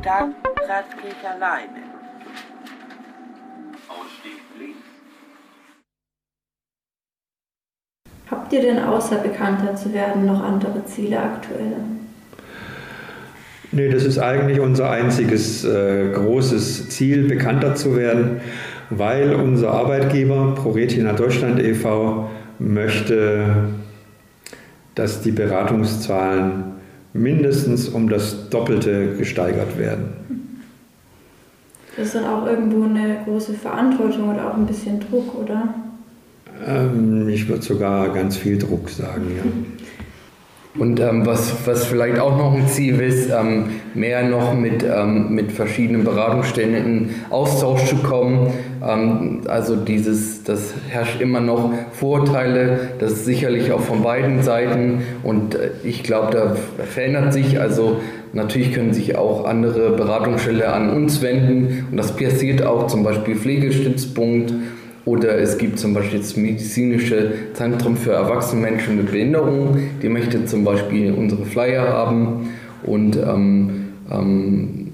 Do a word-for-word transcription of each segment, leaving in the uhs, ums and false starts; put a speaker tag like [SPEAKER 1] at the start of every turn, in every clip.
[SPEAKER 1] dann Radklick alleine.
[SPEAKER 2] Ausstieg links.
[SPEAKER 3] Habt ihr denn außer bekannter zu werden noch andere Ziele aktuell?
[SPEAKER 4] Nee, das ist eigentlich unser einziges äh, großes Ziel, bekannter zu werden, weil unser Arbeitgeber ProRetina Deutschland e V möchte, dass die Beratungszahlen mindestens um das Doppelte gesteigert werden.
[SPEAKER 3] Das ist dann auch irgendwo eine große Verantwortung oder auch ein bisschen Druck, oder?
[SPEAKER 4] Ähm, ich würde sogar ganz viel Druck sagen, ja.
[SPEAKER 5] Und ähm, was, was vielleicht auch noch ein Ziel ist, ähm, mehr noch mit, ähm, mit verschiedenen Beratungsstellen in Austausch zu kommen. Ähm, also dieses, das herrscht immer noch Vorurteile, das ist sicherlich auch von beiden Seiten und äh, ich glaube, da verändert sich, also natürlich können sich auch andere Beratungsstellen an uns wenden und das passiert auch, zum Beispiel Pflegestützpunkt. Oder es gibt zum Beispiel das medizinische Zentrum für erwachsene Menschen mit Behinderung, die möchte zum Beispiel unsere Flyer haben und ähm, ähm,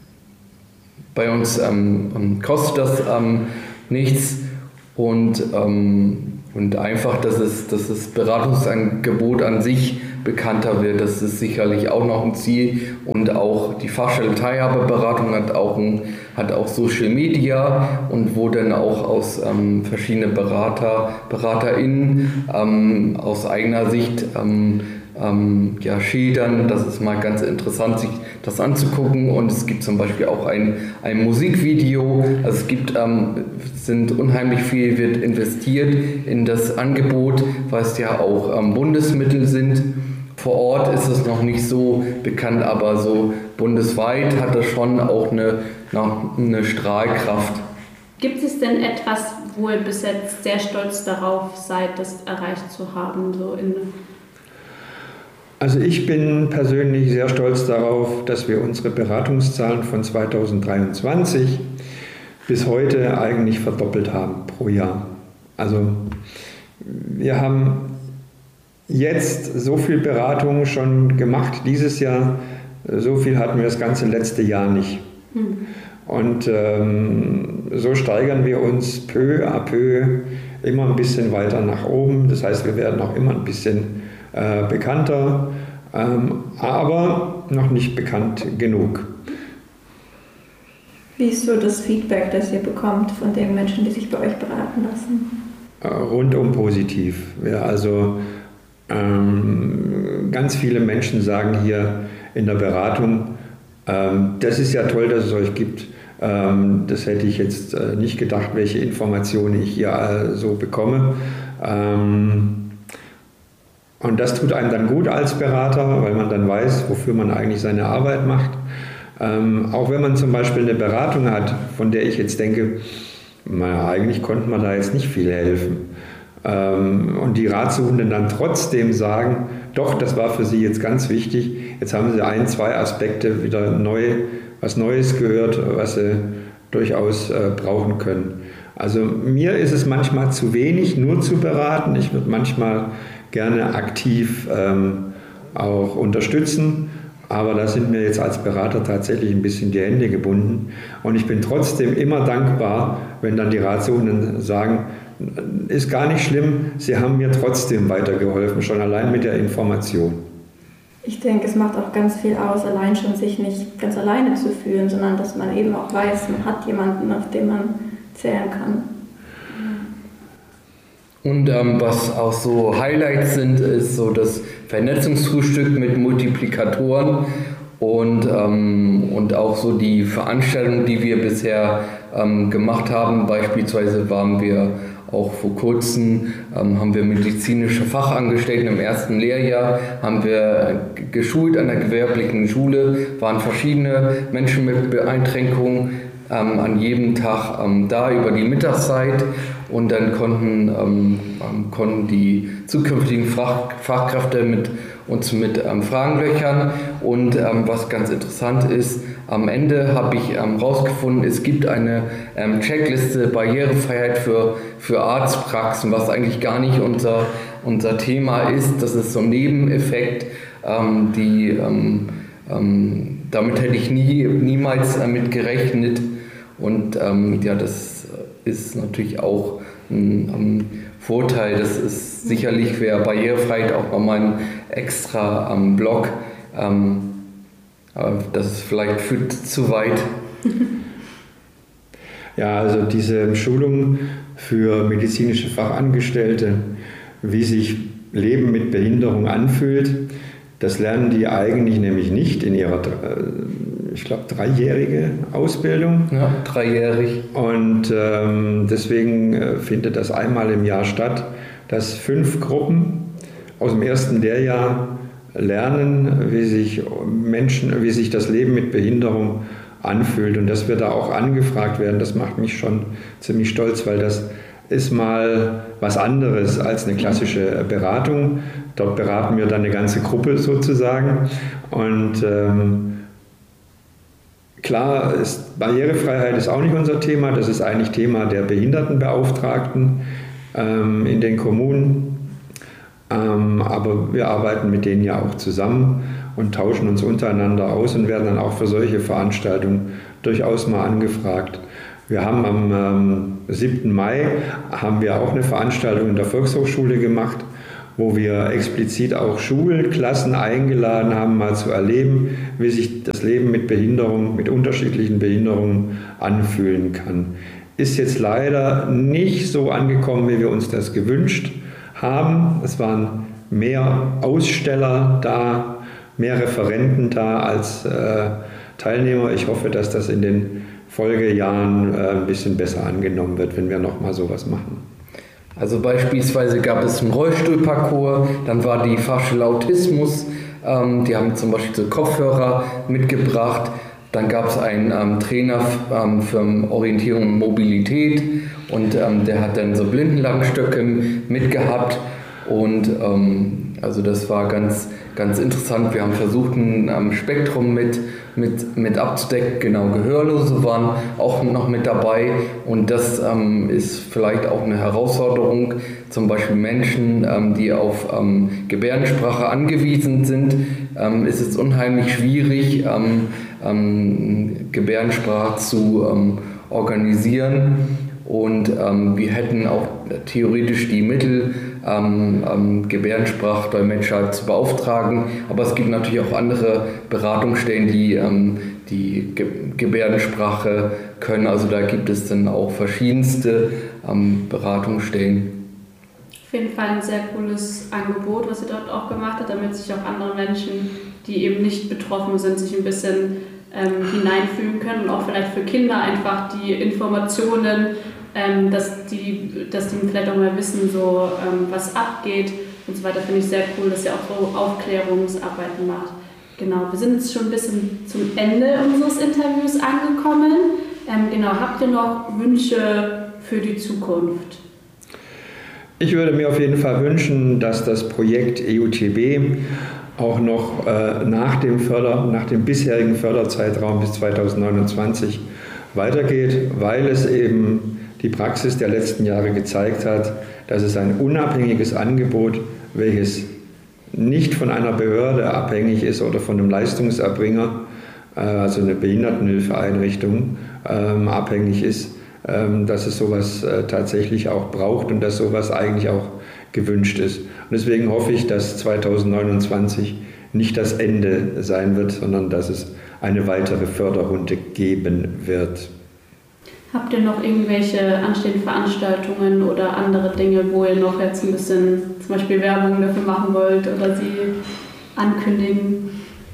[SPEAKER 5] bei uns ähm, kostet das ähm, nichts und, ähm, und einfach, dass es, dass das Beratungsangebot an sich bekannter wird, das ist sicherlich auch noch ein Ziel und auch die Fachstelle Teilhabeberatung hat auch, ein, hat auch Social Media und wo dann auch aus ähm, verschiedenen Berater, BeraterInnen ähm, aus eigener Sicht ähm, ähm, ja, schildern, das ist mal ganz interessant, sich das anzugucken und es gibt zum Beispiel auch ein, ein Musikvideo, also es gibt, ähm, sind unheimlich viel, wird investiert in das Angebot, weil es ja auch ähm, Bundesmittel sind. Vor Ort ist es noch nicht so bekannt, aber so bundesweit hat das schon auch eine, eine Strahlkraft.
[SPEAKER 6] Gibt es denn etwas, wo ihr bis jetzt sehr stolz darauf seid, das erreicht zu haben? So in
[SPEAKER 4] also ich bin persönlich sehr stolz darauf, dass wir unsere Beratungszahlen von zweitausenddreiundzwanzig bis heute eigentlich verdoppelt haben pro Jahr. Also wir haben jetzt so viel Beratung schon gemacht dieses Jahr, so viel hatten wir das ganze letzte Jahr nicht. Mhm. Und ähm, so steigern wir uns peu à peu immer ein bisschen weiter nach oben. Das heißt, wir werden auch immer ein bisschen äh, bekannter, ähm, aber noch nicht bekannt genug.
[SPEAKER 3] Wie ist so das Feedback, das ihr bekommt von den Menschen, die sich bei euch beraten lassen?
[SPEAKER 4] Äh, rundum positiv. Ja, also Ähm, ganz viele Menschen sagen hier in der Beratung, ähm, das ist ja toll, dass es euch gibt. Ähm, das hätte ich jetzt äh, nicht gedacht, welche Informationen ich hier äh, so bekomme. Ähm, und das tut einem dann gut als Berater, weil man dann weiß, wofür man eigentlich seine Arbeit macht. Ähm, auch wenn man zum Beispiel eine Beratung hat, von der ich jetzt denke, na, eigentlich konnte man da jetzt nicht viel helfen. Und die Ratsuchenden dann trotzdem sagen, doch, das war für sie jetzt ganz wichtig, jetzt haben sie ein, zwei Aspekte wieder neu, was Neues gehört, was sie durchaus äh, brauchen können. Also mir ist es manchmal zu wenig, nur zu beraten. Ich würde manchmal gerne aktiv ähm, auch unterstützen, aber da sind mir jetzt als Berater tatsächlich ein bisschen die Hände gebunden. Und ich bin trotzdem immer dankbar, wenn dann die Ratsuchenden sagen, ist gar nicht schlimm, Sie haben mir trotzdem weitergeholfen, schon allein mit der Information.
[SPEAKER 3] Ich denke, es macht auch ganz viel aus, allein schon sich nicht ganz alleine zu fühlen, sondern dass man eben auch weiß, man hat jemanden, auf den man zählen kann.
[SPEAKER 5] Und ähm, was auch so Highlights sind, ist so das Vernetzungsfrühstück mit Multiplikatoren und, ähm, und auch so die Veranstaltungen, die wir bisher ähm, gemacht haben. Beispielsweise waren wir auch vor kurzem, ähm, haben wir medizinische Fachangestellten im ersten Lehrjahr, haben wir geschult an der gewerblichen Schule, waren verschiedene Menschen mit Beeinträchtigungen ähm, an jedem Tag ähm, da über die Mittagszeit und dann konnten, ähm, konnten die zukünftigen Fach, Fachkräfte mit uns mit ähm, Fragen löchern und ähm, was ganz interessant ist, am Ende habe ich ähm, rausgefunden, es gibt eine ähm, Checkliste Barrierefreiheit für, für Arztpraxen, was eigentlich gar nicht unser, unser Thema ist. Das ist so ein Nebeneffekt, ähm, die ähm, ähm, damit hätte ich nie, niemals damit gerechnet. Und ähm, ja, das ist natürlich auch ein, ein Vorteil. Das ist sicherlich für Barrierefreiheit auch nochmal ein extra ähm, Blog. Ähm, aber das ist vielleicht führt zu weit.
[SPEAKER 4] Ja, also diese Schulung für medizinische Fachangestellte, wie sich Leben mit Behinderung anfühlt, das lernen die eigentlich nämlich nicht in ihrer, ich glaube, dreijährige Ausbildung.
[SPEAKER 5] Ja, dreijährig.
[SPEAKER 4] Und ähm, deswegen äh, findet das einmal im Jahr statt, dass fünf Gruppen aus dem ersten Lehrjahr lernen, wie sich Menschen, wie sich das Leben mit Behinderung anfühlt. Und dass wir da auch angefragt werden, das macht mich schon ziemlich stolz, weil das ist mal was anderes als eine klassische Beratung. Dort beraten wir dann eine ganze Gruppe sozusagen. Und ähm, klar, ist, Barrierefreiheit ist auch nicht unser Thema. Das ist eigentlich Thema der Behindertenbeauftragten ähm, in den Kommunen. Ähm, aber wir arbeiten mit denen ja auch zusammen und tauschen uns untereinander aus und werden dann auch für solche Veranstaltungen durchaus mal angefragt. Wir haben am ähm, siebten Mai haben wir auch eine Veranstaltung in der Volkshochschule gemacht, wo wir explizit auch Schulklassen eingeladen haben, mal zu erleben, wie sich das Leben mit Behinderung, mit unterschiedlichen Behinderungen anfühlen kann. Ist jetzt leider nicht so angekommen, wie wir uns das gewünscht haben. Es waren mehr Aussteller da, mehr Referenten da als äh, Teilnehmer. Ich hoffe, dass das in den Folgejahren äh, ein bisschen besser angenommen wird, wenn wir nochmal sowas machen.
[SPEAKER 5] Also beispielsweise gab es einen Rollstuhlparcours, dann war die Fachschule Autismus, ähm, die haben zum Beispiel so Kopfhörer mitgebracht, dann gab es einen ähm, Trainer ähm, für Orientierung und Mobilität und ähm, der hat dann so Blindenlangstöcke mitgehabt und ähm, also das war ganz, ganz interessant. Wir haben versucht, ein ähm, Spektrum mit, mit, mit abzudecken. Genau, Gehörlose waren auch noch mit dabei. Und das ähm, ist vielleicht auch eine Herausforderung. Zum Beispiel Menschen, ähm, die auf ähm, Gebärdensprache angewiesen sind, ähm, ist es unheimlich schwierig, ähm, ähm, Gebärdensprache zu ähm, organisieren. Und ähm, wir hätten auch theoretisch die Mittel, ähm, ähm, Gebärdensprachdolmetscher zu beauftragen. Aber es gibt natürlich auch andere Beratungsstellen, die ähm, die Ge Gebärdensprache können. Also da gibt es dann auch verschiedenste ähm, Beratungsstellen.
[SPEAKER 6] Auf jeden Fall ein sehr cooles Angebot, was ihr dort auch gemacht habt, damit sich auch andere Menschen, die eben nicht betroffen sind, sich ein bisschen ähm, hineinfühlen können und auch vielleicht für Kinder einfach die Informationen, ähm, dass, die, dass die vielleicht auch mal wissen, so, ähm, was abgeht und so weiter. Finde ich sehr cool, dass ihr auch so Aufklärungsarbeiten macht. Genau, wir sind jetzt schon ein bisschen zum Ende unseres Interviews angekommen. Ähm, genau, habt ihr noch Wünsche für die Zukunft?
[SPEAKER 4] Ich würde mir auf jeden Fall wünschen, dass das Projekt E U T B auch noch äh, nach dem Förder, nach dem bisherigen Förderzeitraum bis zweitausendneunundzwanzig weitergeht, weil es eben die Praxis der letzten Jahre gezeigt hat, dass es ein unabhängiges Angebot, welches nicht von einer Behörde abhängig ist oder von einem Leistungserbringer, äh, also eine Behindertenhilfeeinrichtung, ähm, abhängig ist, ähm, dass es sowas äh, tatsächlich auch braucht und dass sowas eigentlich auch gewünscht ist. Und deswegen hoffe ich, dass zweitausendneunundzwanzig nicht das Ende sein wird, sondern dass es eine weitere Förderrunde geben wird.
[SPEAKER 6] Habt ihr noch irgendwelche anstehenden Veranstaltungen oder andere Dinge, wo ihr noch jetzt ein bisschen zum Beispiel Werbung dafür machen wollt oder sie ankündigen?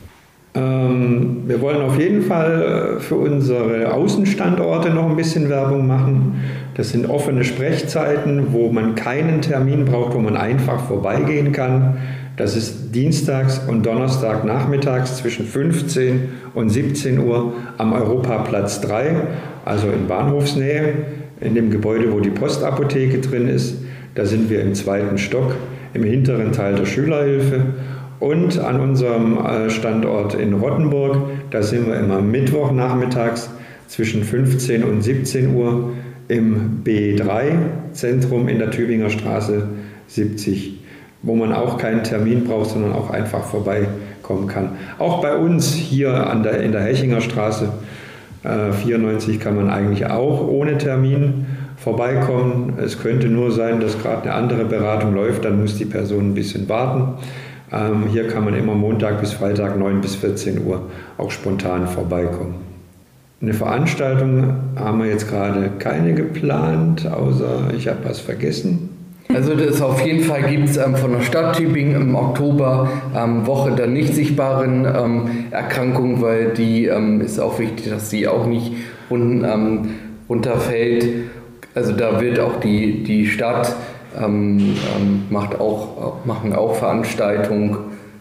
[SPEAKER 4] Ähm, wir wollen auf jeden Fall für unsere Außenstandorte noch ein bisschen Werbung machen. Das sind offene Sprechzeiten, wo man keinen Termin braucht, wo man einfach vorbeigehen kann. Das ist dienstags und Donnerstag nachmittags zwischen fünfzehn und siebzehn Uhr am Europaplatz drei, also in Bahnhofsnähe, in dem Gebäude, wo die Postapotheke drin ist. Da sind wir im zweiten Stock, im hinteren Teil der Schülerhilfe. Und an unserem Standort in Rottenburg, da sind wir immer Mittwochnachmittags zwischen fünfzehn und siebzehn Uhr im B drei Zentrum in der Tübinger Straße siebzig, wo man auch keinen Termin braucht, sondern auch einfach vorbei kommen kann. Auch bei uns hier an der, in der Hechinger Straße äh, vierundneunzig kann man eigentlich auch ohne Termin vorbeikommen. Es könnte nur sein, dass gerade eine andere Beratung läuft, dann muss die Person ein bisschen warten. Ähm, hier kann man immer Montag bis Freitag neun bis vierzehn Uhr auch spontan vorbeikommen. Eine Veranstaltung haben wir jetzt gerade keine geplant, außer ich habe was vergessen.
[SPEAKER 5] Also das auf jeden Fall gibt es ähm, von der Stadt Tübingen im Oktober ähm, Woche der nicht sichtbaren ähm, Erkrankung, weil die ähm, ist auch wichtig, dass sie auch nicht run, ähm, runterfällt. Also da wird auch die, die Stadt ähm, ähm, macht auch, machen auch Veranstaltungen.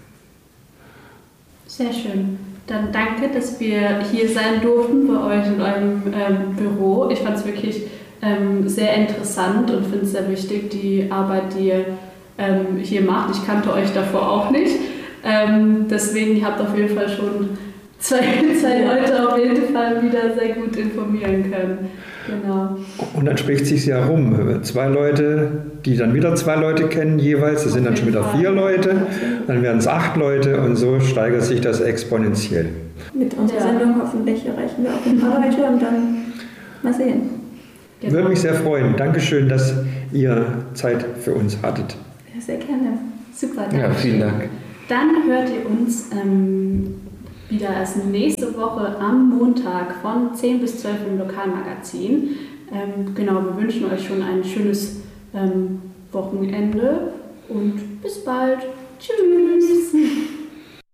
[SPEAKER 6] Sehr schön. Dann danke, dass wir hier sein durften bei euch in eurem ähm, Büro. Ich fand es wirklich ähm, sehr interessant und finde es sehr wichtig, die Arbeit, die ihr ähm, hier macht. Ich kannte euch davor auch nicht. Ähm, deswegen, ihr habt auf jeden Fall schon zwei, zwei Leute auf jeden Fall wieder sehr gut informieren können. Genau.
[SPEAKER 4] Und dann spricht sich ja rum. Zwei Leute, die dann wieder zwei Leute kennen jeweils, das sind dann schon wieder vier Leute, dann werden es acht Leute und so steigert sich das exponentiell.
[SPEAKER 3] Mit unserer
[SPEAKER 6] Ja.
[SPEAKER 3] Sendung hoffentlich erreichen wir auch ein paar Leute und dann mal sehen.
[SPEAKER 6] Genau.
[SPEAKER 4] Würde mich sehr freuen. Dankeschön, dass ihr Zeit für uns hattet.
[SPEAKER 3] Ja, sehr gerne.
[SPEAKER 6] Super, danke.
[SPEAKER 5] Ja, vielen Dank.
[SPEAKER 6] Dann hört ihr uns ähm, wieder erst nächste Woche am Montag von zehn bis zwölf im Lokalmagazin. Ähm, genau, wir wünschen euch schon ein schönes ähm, Wochenende und bis bald. Tschüss.